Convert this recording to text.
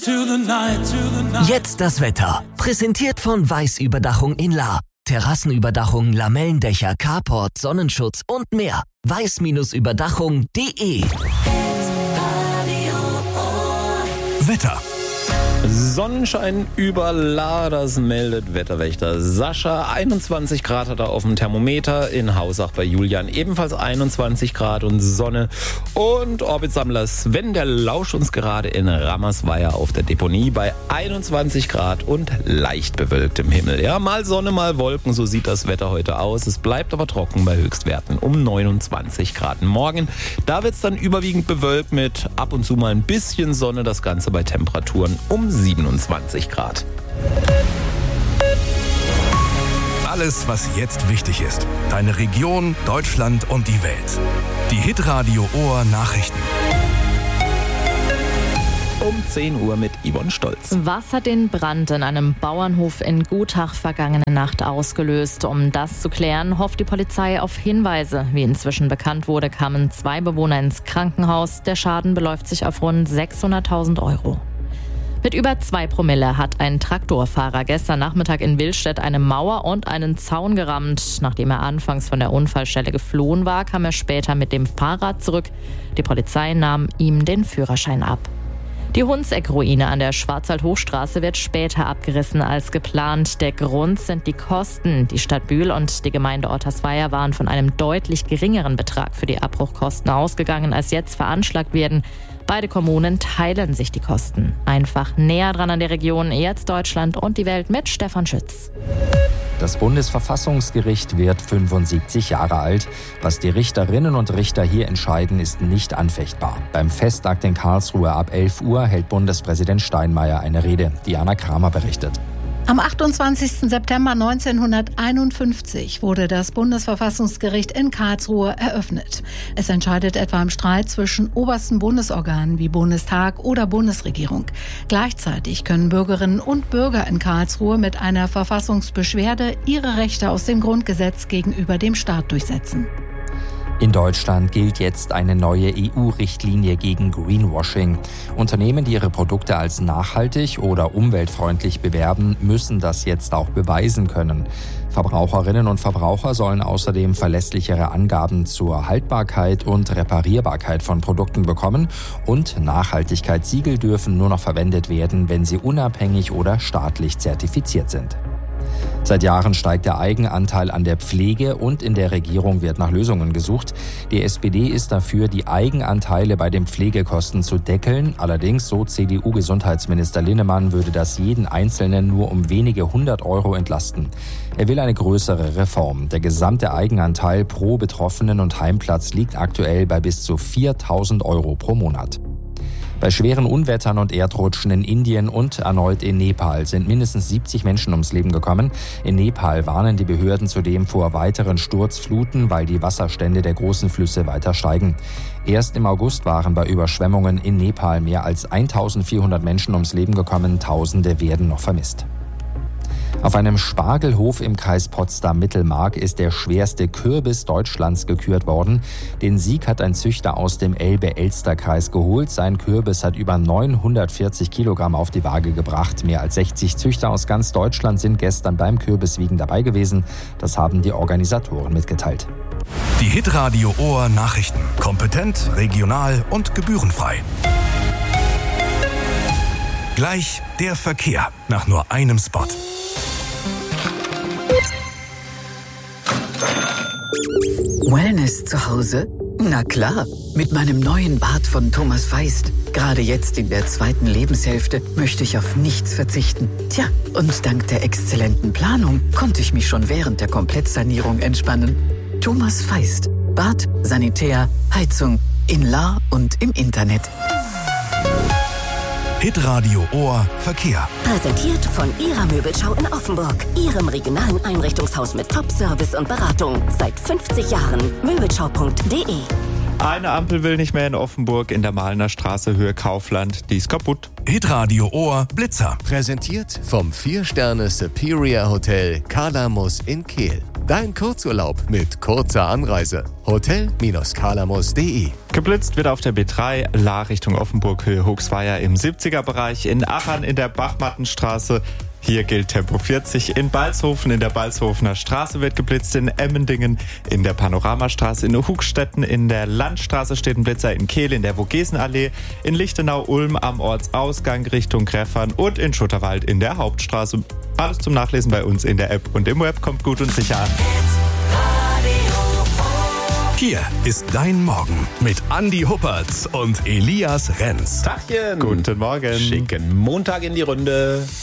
Jetzt das Wetter. Präsentiert von Weiß-Überdachung in Lahr. Terrassenüberdachung, Lamellendächer, Carport, Sonnenschutz und mehr. weiß-überdachung.de. Wetter. Sonnenschein über Lahr, das meldet Wetterwächter Sascha. 21 Grad hat er auf dem Thermometer. In Hausach bei Julian ebenfalls 21 Grad und Sonne. Und Orbitsammler Sven, der lauscht uns gerade in Rammersweier auf der Deponie bei 21 Grad und leicht bewölktem Himmel. Ja, mal Sonne, mal Wolken, so sieht das Wetter heute aus. Es bleibt aber trocken bei Höchstwerten um 29 Grad. Morgen, da wird es dann überwiegend bewölkt mit ab und zu mal ein bisschen Sonne. Das Ganze bei Temperaturen um 27 Grad. Alles, was jetzt wichtig ist. Deine Region, Deutschland und die Welt. Die Hitradio Ohr Nachrichten. Um 10 Uhr mit Yvonne Stolz. Was hat den Brand in einem Bauernhof in Gutach vergangene Nacht ausgelöst? Um das zu klären, hofft die Polizei auf Hinweise. Wie inzwischen bekannt wurde, kamen 2 Bewohner ins Krankenhaus. Der Schaden beläuft sich auf rund 600.000 €. Mit über 2 Promille hat ein Traktorfahrer gestern Nachmittag in Willstedt eine Mauer und einen Zaun gerammt. Nachdem er anfangs von der Unfallstelle geflohen war, kam er später mit dem Fahrrad zurück. Die Polizei nahm ihm den Führerschein ab. Die Hundseck-Ruine an der Schwarzwald-Hochstraße wird später abgerissen als geplant. Der Grund sind die Kosten. Die Stadt Bühl und die Gemeinde Ottersweier waren von einem deutlich geringeren Betrag für die Abbruchkosten ausgegangen, als jetzt veranschlagt werden. Beide Kommunen teilen sich die Kosten. Einfach näher dran an der Region, jetzt Deutschland und die Welt mit Stefan Schütz. Das Bundesverfassungsgericht wird 75 Jahre alt. Was die Richterinnen und Richter hier entscheiden, ist nicht anfechtbar. Beim Festakt in Karlsruhe ab 11 Uhr hält Bundespräsident Steinmeier eine Rede. Diana Kramer berichtet. Am 28. September 1951 wurde das Bundesverfassungsgericht in Karlsruhe eröffnet. Es entscheidet etwa im Streit zwischen obersten Bundesorganen wie Bundestag oder Bundesregierung. Gleichzeitig können Bürgerinnen und Bürger in Karlsruhe mit einer Verfassungsbeschwerde ihre Rechte aus dem Grundgesetz gegenüber dem Staat durchsetzen. In Deutschland gilt jetzt eine neue EU-Richtlinie gegen Greenwashing. Unternehmen, die ihre Produkte als nachhaltig oder umweltfreundlich bewerben, müssen das jetzt auch beweisen können. Verbraucherinnen und Verbraucher sollen außerdem verlässlichere Angaben zur Haltbarkeit und Reparierbarkeit von Produkten bekommen und Nachhaltigkeitssiegel dürfen nur noch verwendet werden, wenn sie unabhängig oder staatlich zertifiziert sind. Seit Jahren steigt der Eigenanteil an der Pflege und in der Regierung wird nach Lösungen gesucht. Die SPD ist dafür, die Eigenanteile bei den Pflegekosten zu deckeln. Allerdings, so CDU-Gesundheitsminister Linnemann, würde das jeden Einzelnen nur um wenige 100 € entlasten. Er will eine größere Reform. Der gesamte Eigenanteil pro Betroffenen und Heimplatz liegt aktuell bei bis zu 4.000 € pro Monat. Bei schweren Unwettern und Erdrutschen in Indien und erneut in Nepal sind mindestens 70 Menschen ums Leben gekommen. In Nepal warnen die Behörden zudem vor weiteren Sturzfluten, weil die Wasserstände der großen Flüsse weiter steigen. Erst im August waren bei Überschwemmungen in Nepal mehr als 1.400 Menschen ums Leben gekommen. Tausende werden noch vermisst. Auf einem Spargelhof im Kreis Potsdam-Mittelmark ist der schwerste Kürbis Deutschlands gekürt worden. Den Sieg hat ein Züchter aus dem Elbe-Elster-Kreis geholt. Sein Kürbis hat über 940 Kilogramm auf die Waage gebracht. Mehr als 60 Züchter aus ganz Deutschland sind gestern beim Kürbiswiegen dabei gewesen. Das haben die Organisatoren mitgeteilt. Die Hitradio Ohr Nachrichten. Kompetent, regional und gebührenfrei. Gleich der Verkehr nach nur einem Spot. Wellness zu Hause? Na klar, mit meinem neuen Bad von Thomas Feist. Gerade jetzt in der 2. Lebenshälfte möchte ich auf nichts verzichten. Tja, und dank der exzellenten Planung konnte ich mich schon während der Komplettsanierung entspannen. Thomas Feist. Bad, Sanitär, Heizung, in Lahr und im Internet. Hitradio Ohr Verkehr. Präsentiert von Ihrer Möbelschau in Offenburg. Ihrem regionalen Einrichtungshaus mit Top-Service und Beratung. Seit 50 Jahren. Möbelschau.de. Eine Ampel will nicht mehr in Offenburg in der Mahlener Straße Höhe Kaufland. Die ist kaputt. Hitradio Ohr Blitzer. Präsentiert vom 4-Sterne Superior Hotel Kalamus in Kehl. Dein Kurzurlaub mit kurzer Anreise. Hotel-Kalamus.de. Geblitzt wird auf der B3, La Richtung Offenburg, Höhe Hochsweier im 70er-Bereich. In Achern in der Bachmattenstraße. Hier gilt Tempo 40. In Balshofen in der Balshofener Straße wird geblitzt. In Emmendingen in der Panoramastraße. In Hugstetten in der Landstraße steht ein Blitzer. In Kehl in der Vogesenallee. In Lichtenau-Ulm am Ortsausgang Richtung Greffern. Und in Schutterwald in der Hauptstraße. Alles zum Nachlesen bei uns in der App und im Web. Kommt gut und sicher an. Hier ist dein Morgen mit Andi Huppertz und Elias Renz. Tachchen. Guten Morgen. Schicken Montag in die Runde.